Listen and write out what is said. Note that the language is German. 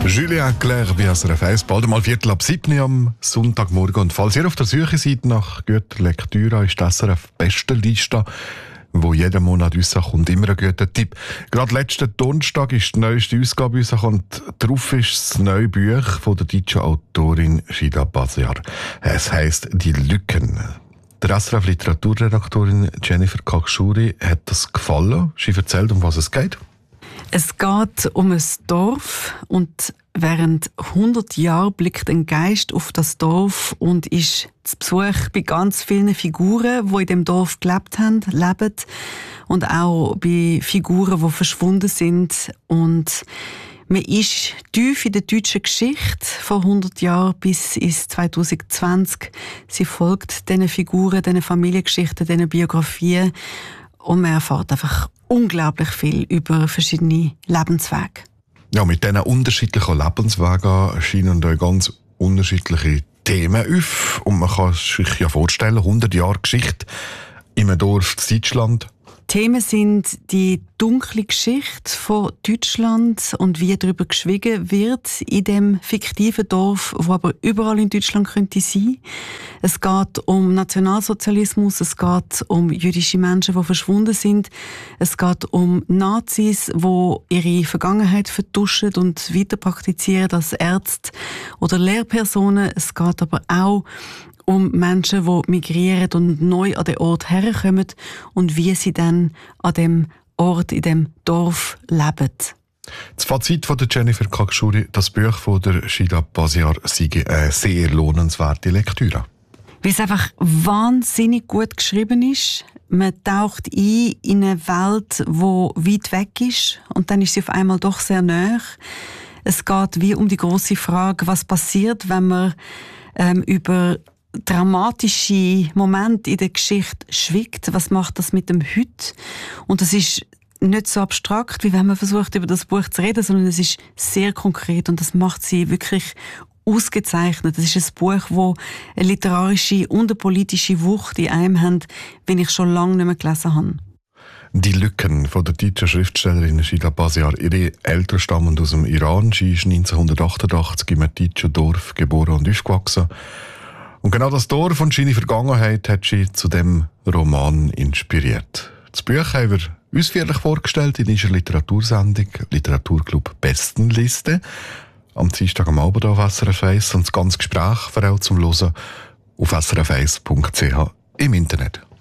Julien Clerc bei SRF 1, bald einmal 6:15 am Sonntagmorgen. Und falls ihr auf der Suche seid nach guter Lektüre, ist die SRF Bestenliste, wo jeden Monat rauskommt, immer ein guter Tipp. Gerade letzten Donnerstag ist die neueste Ausgabe rausgekommen und drauf ist das neue Buch von der deutschen Autorin Shida Basiar. Es heisst «Die Lücken». Der SRF-Literaturredaktorin Jennifer Kakshuri hat das gefallen. Sie erzählt, um was es geht. Es geht um ein Dorf und während 100 Jahren blickt ein Geist auf das Dorf und ist zu Besuch bei ganz vielen Figuren, die in dem Dorf gelebt haben, leben und auch bei Figuren, die verschwunden sind. Und man ist tief in der deutschen Geschichte von 100 Jahren bis ins 2020. Sie folgt diesen Figuren, diesen Familiengeschichten, diesen Biografien und man erfährt einfach unglaublich viel über verschiedene Lebenswege. Ja, mit diesen unterschiedlichen Lebenswegen erscheinen da ganz unterschiedliche Themen auf. Und man kann sich ja vorstellen, 100 Jahre Geschichte in einem Dorf in Deutschland. Themen sind die dunkle Geschichte von Deutschland und wie darüber geschwiegen wird in dem fiktiven Dorf, wo aber überall in Deutschland könnte sein. Es geht um Nationalsozialismus, es geht um jüdische Menschen, die verschwunden sind. Es geht um Nazis, die ihre Vergangenheit vertuschen und weiter praktizieren als Ärzte oder Lehrpersonen. Es geht aber auch um Menschen, die migrieren und neu an den Ort herkommen und wie sie dann an dem Ort, in dem Dorf leben. Das Fazit von der Jennifer Kakshuri, das Buch von der Shida Basiar sei eine sehr lohnenswerte Lektüre. Weil es einfach wahnsinnig gut geschrieben ist. Man taucht ein in eine Welt, die weit weg ist und dann ist sie auf einmal doch sehr nahe. Es geht wie um die grosse Frage, was passiert, wenn man über dramatische Momente in der Geschichte schwiegt. Was macht das mit dem Heute? Und das ist nicht so abstrakt, wie wenn man versucht, über das Buch zu reden, sondern es ist sehr konkret und das macht sie wirklich ausgezeichnet. Das ist ein Buch, das eine literarische und eine politische Wucht in einem hat, wie ich schon lange nicht mehr gelesen habe. Die Lücken von der deutschen Schriftstellerin Shida Basiar. Ihre Eltern stammen aus dem Iran. Sie ist 1988 in einem deutschen Dorf geboren und aufgewachsen. Und genau das Dorf und seine Vergangenheit hat sie zu dem Roman inspiriert. Das Buch haben wir ausführlich vorgestellt in unserer Literatursendung Literaturclub Bestenliste. Am Dienstag am Abend auf SRF 1 und das ganze Gespräch auch zum Hören auf srf1.ch im Internet.